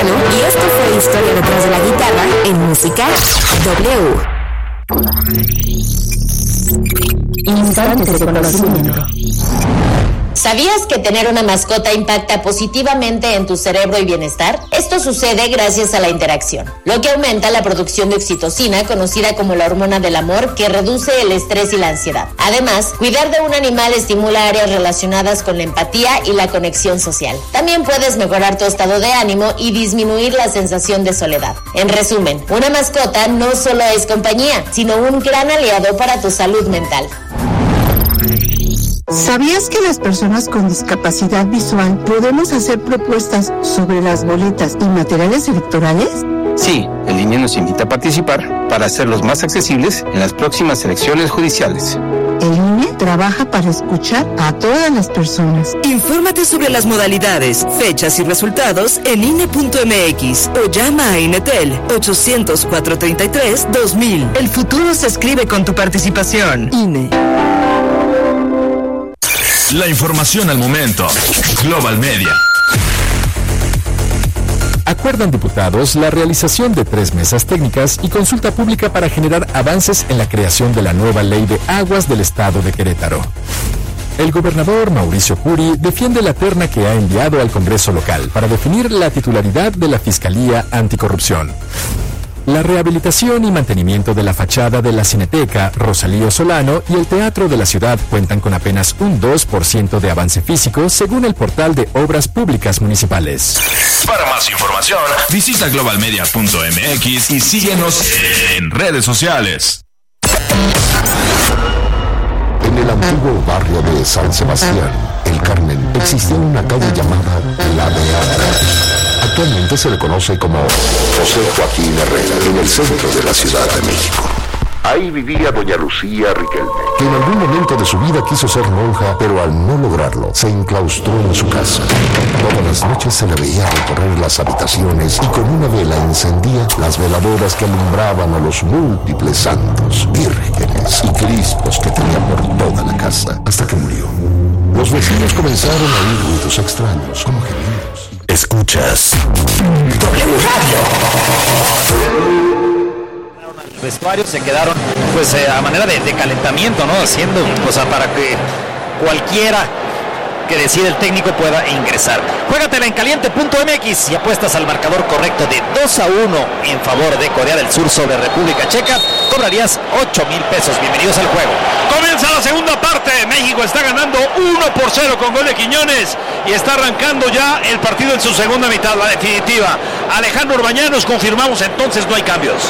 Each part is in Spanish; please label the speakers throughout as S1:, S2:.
S1: Solano y esto fue Historia detrás de la guitarra en Música W. Instantes de conocimiento.
S2: ¿Sabías que tener una mascota impacta positivamente en tu cerebro y bienestar? Esto sucede gracias a la interacción, lo que aumenta la producción de oxitocina, conocida como la hormona del amor, que reduce el estrés y la ansiedad. Además, cuidar de un animal estimula áreas relacionadas con la empatía y la conexión social. También puedes mejorar tu estado de ánimo y disminuir la sensación de soledad. En resumen, una mascota no solo es compañía, sino un gran aliado para tu salud mental.
S3: ¿Sabías que las personas con discapacidad visual podemos hacer propuestas sobre las boletas y materiales electorales?
S4: Sí, el INE nos invita a participar para hacerlos más accesibles en las próximas elecciones judiciales.
S3: El INE trabaja para escuchar a todas las personas.
S5: Infórmate sobre las modalidades, fechas y resultados en INE.mx o llama a Inetel 800-433-2000. El futuro se escribe con tu participación. INE.
S6: La información al momento. Global Media.
S7: Acuerdan diputados la realización de 3 mesas técnicas y consulta pública para generar avances en la creación de la nueva ley de aguas del estado de Querétaro. El gobernador Mauricio Curi defiende la terna que ha enviado al Congreso local para definir la titularidad de la Fiscalía Anticorrupción. La rehabilitación y mantenimiento de la fachada de la Cineteca Rosalío Solano y el Teatro de la Ciudad cuentan con apenas un 2% de avance físico, según el portal de Obras Públicas Municipales.
S6: Para más información, visita globalmedia.mx y síguenos en redes sociales.
S8: En el antiguo barrio de San Sebastián, El Carmen, existía una calle llamada La Beata. Actualmente se le conoce como José Joaquín Herrera, en el centro de la Ciudad de México. Ahí vivía doña Lucía Riquelme, que en algún momento de su vida quiso ser monja, pero al no lograrlo, se enclaustró en su casa. Todas las noches se le veía recorrer las habitaciones y con una vela encendía las veladoras que alumbraban a los múltiples santos, vírgenes y crispos que tenía por toda la casa, hasta que murió. Los vecinos comenzaron a oír ruidos extraños, como gemidos.
S6: Escuchas
S9: W Radio. Los vestuarios se quedaron a manera de calentamiento, ¿no? Haciendo, para que cualquiera que decida el técnico pueda ingresar. Juégatela en caliente.mx y apuestas al marcador correcto de 2-1 en favor de Corea del Sur sobre República Checa. Cobrarías 8,000 pesos. Bienvenidos al juego.
S10: Comienza la segunda parte. México está ganando 1-0 con gol de Quiñones y está arrancando ya el partido en su segunda mitad, la definitiva. Alejandro Orbañanos, confirmamos entonces, no hay cambios.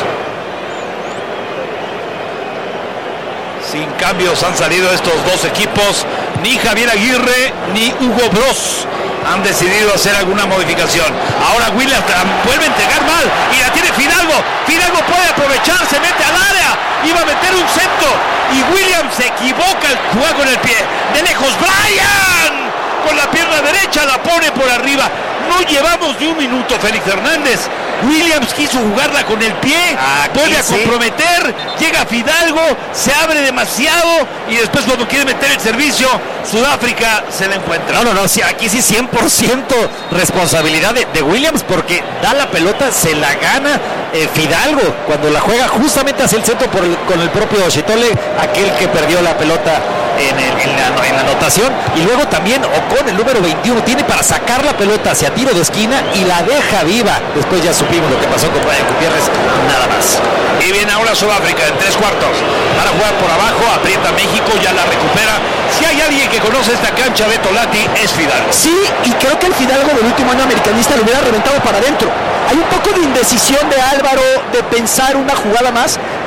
S10: Sin cambios han salido estos dos equipos. Ni Javier Aguirre ni Hugo Bros han decidido hacer alguna modificación. Ahora Williams vuelve a entregar mal y la tiene Fidalgo. Fidalgo puede aprovechar, se mete al área, iba a meter un centro y Williams se equivoca al jugar con el pie. De lejos, Brian con la pierna derecha la pone por arriba. No llevamos ni un minuto, Félix Hernández. Williams quiso jugarla con el pie, vuelve a comprometer, llega Fidalgo, se abre demasiado y después cuando quiere meter el servicio, Sudáfrica se la encuentra.
S9: No, sí, aquí sí 100% responsabilidad de Williams, porque da la pelota, se la gana Fidalgo cuando la juega justamente hacia el centro con el propio Chitole, aquel que perdió la pelota en la anotación. Y luego también Ocon, el número 21, tiene para sacar la pelota hacia tiro de esquina y la deja viva. Después ya supimos lo que pasó con Brian Gutiérrez, nada más.
S10: Y viene ahora Sudáfrica en 3 cuartos para jugar por abajo, aprieta México, ya la recupera. Si hay alguien que conoce esta cancha, Beto Lati, es Fidalgo.
S11: Sí, y creo que el Fidalgo del último año americanista lo hubiera reventado para adentro. Hay un poco de indecisión de Álvaro de pensar una jugada más,